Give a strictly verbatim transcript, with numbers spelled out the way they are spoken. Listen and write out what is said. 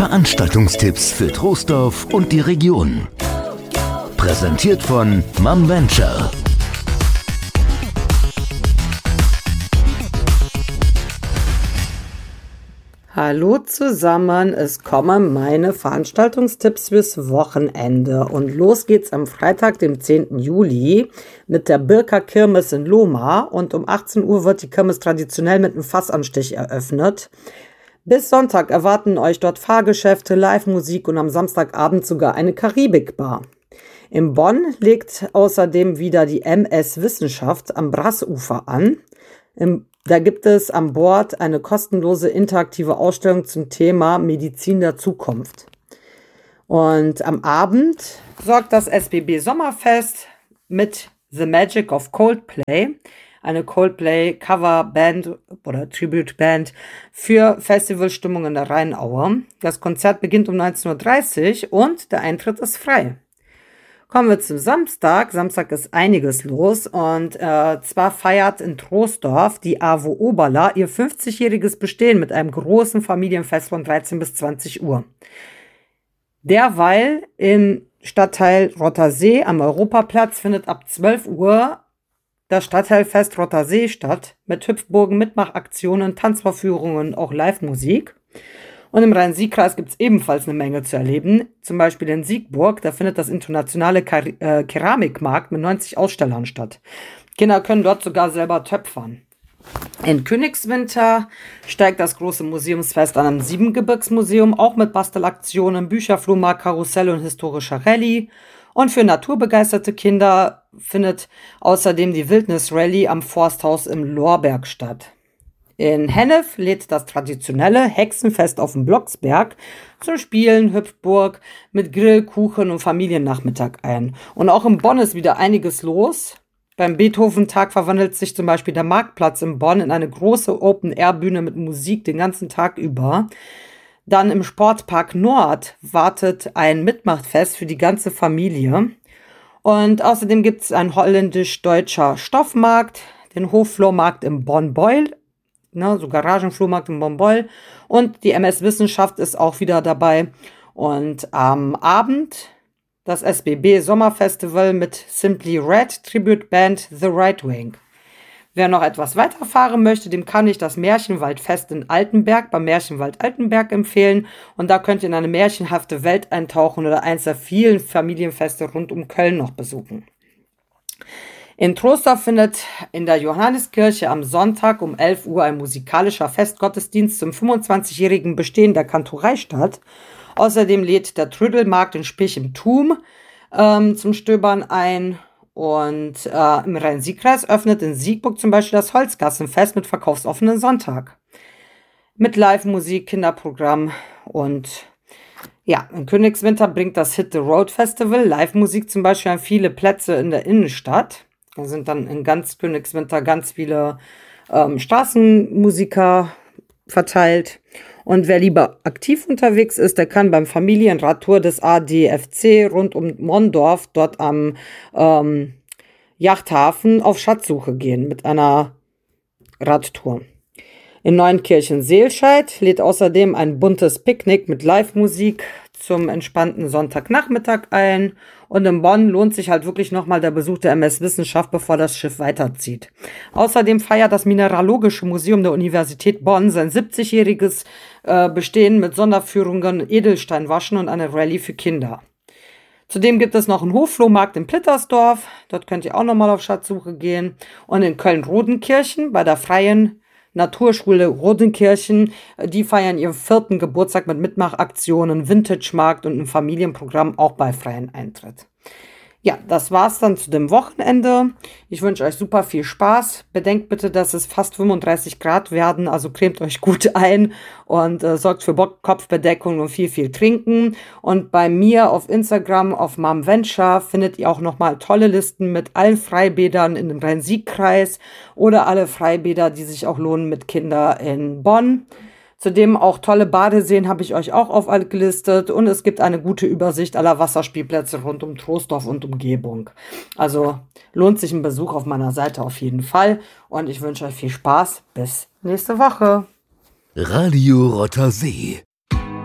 Veranstaltungstipps für Troisdorf und die Region. Präsentiert von Mamventure. Hallo zusammen, es kommen meine Veranstaltungstipps fürs Wochenende und los geht's am Freitag, dem zehnten Juli mit der Birker Kirmes in Lohmar und um achtzehn Uhr wird die Kirmes traditionell mit einem Fassanstich eröffnet. Bis Sonntag erwarten euch dort Fahrgeschäfte, Live-Musik und am Samstagabend sogar eine Karibikbar. In Bonn legt außerdem wieder die M S Wissenschaft am Brassufer an. Im Da gibt es an Bord eine kostenlose interaktive Ausstellung zum Thema Medizin der Zukunft. Und am Abend sorgt das S B B Sommerfest mit The Magic of Coldplay, eine Coldplay-Coverband oder Tribute-Band für Festivalstimmung in der Rheinaue. Das Konzert beginnt um neunzehn Uhr dreißig und der Eintritt ist frei. Kommen wir zum Samstag. Samstag ist einiges los und äh, zwar feiert in Troisdorf die A W O Oberla ihr fünfzigjähriges Bestehen mit einem großen Familienfest von dreizehn bis zwanzig Uhr. Derweil im Stadtteil Rottersee am Europaplatz findet ab zwölf Uhr das Stadtteilfest Rottersee statt mit Hüpfburgen, Mitmachaktionen, Tanzvorführungen und auch Live-Musik. Und im Rhein-Sieg-Kreis gibt es ebenfalls eine Menge zu erleben. Zum Beispiel in Siegburg, da findet das internationale Kar- äh, Keramikmarkt mit neunzig Ausstellern statt. Kinder können dort sogar selber töpfern. In Königswinter steigt das große Museumsfest an am Siebengebirgsmuseum, auch mit Bastelaktionen, Bücherflohmarkt, Karussell und historischer Rallye. Und für naturbegeisterte Kinder findet außerdem die Wildnis-Rallye am Forsthaus im Lorberg statt. In Hennef lädt das traditionelle Hexenfest auf dem Blocksberg zum Spielen, Hüpfburg mit Grill, Kuchen und Familiennachmittag ein. Und auch in Bonn ist wieder einiges los. Beim Beethoven-Tag verwandelt sich zum Beispiel der Marktplatz in Bonn in eine große Open-Air-Bühne mit Musik den ganzen Tag über. Dann im Sportpark Nord wartet ein Mitmachfest für die ganze Familie. Und außerdem gibt es einen holländisch-deutscher Stoffmarkt, den Hofflohmarkt in Bonn-Beul, Ne, so Garagenflohmarkt in Bonn-Beul und die M S Wissenschaft ist auch wieder dabei. Und am Abend das S B B Sommerfestival mit Simply Red Tribute Band The Right Wing. Wer noch etwas weiterfahren möchte, dem kann ich das Märchenwaldfest in Altenberg beim Märchenwald Altenberg empfehlen. Und da könnt ihr in eine märchenhafte Welt eintauchen oder eins der vielen Familienfeste rund um Köln noch besuchen. In Troisdorf findet in der Johanneskirche am Sonntag um elf Uhr ein musikalischer Festgottesdienst zum fünfundzwanzigjährigen Bestehen der Kantorei statt. Außerdem lädt der Trödelmarkt in Spich im Thum ähm, zum Stöbern ein. Und äh, im Rhein-Sieg-Kreis öffnet in Siegburg zum Beispiel das Holzgassenfest mit verkaufsoffenen Sonntag. Mit Live-Musik, Kinderprogramm und ja, in Königswinter bringt das Hit the Road Festival Live-Musik zum Beispiel an viele Plätze in der Innenstadt. Da sind dann in ganz Königswinter ganz viele ähm, Straßenmusiker verteilt. Und wer lieber aktiv unterwegs ist, der kann beim Familienradtour des A D F C rund um Mondorf dort am ähm, Yachthafen auf Schatzsuche gehen mit einer Radtour. In Neunkirchen-Seelscheid lädt außerdem ein buntes Picknick mit Live-Musik zum entspannten Sonntagnachmittag ein. Und in Bonn lohnt sich halt wirklich nochmal der Besuch der M S Wissenschaft, bevor das Schiff weiterzieht. Außerdem feiert das Mineralogische Museum der Universität Bonn sein siebzigjähriges äh, Bestehen mit Sonderführungen, Edelsteinwaschen und eine Rallye für Kinder. Zudem gibt es noch einen Hofflohmarkt in Plittersdorf. Dort könnt ihr auch nochmal auf Schatzsuche gehen. Und in Köln-Rodenkirchen bei der Freien Naturschule Rodenkirchen, die feiern ihren vierten Geburtstag mit Mitmachaktionen, Vintage-Markt und einem Familienprogramm auch bei freien Eintritt. Ja, das war's dann zu dem Wochenende. Ich wünsche euch super viel Spaß. Bedenkt bitte, dass es fast fünfunddreißig Grad werden, also cremt euch gut ein und äh, sorgt für Bock- Kopfbedeckung und viel, viel trinken. Und bei mir auf Instagram, auf Mamventure, findet ihr auch nochmal tolle Listen mit allen Freibädern in dem Rhein-Sieg-Kreis oder alle Freibäder, die sich auch lohnen mit Kindern in Bonn. Zudem auch tolle Badeseen habe ich euch auch aufgelistet und es gibt eine gute Übersicht aller Wasserspielplätze rund um Troisdorf und Umgebung. Also lohnt sich ein Besuch auf meiner Seite auf jeden Fall und ich wünsche euch viel Spaß. Bis nächste Woche. Radio Rottersee.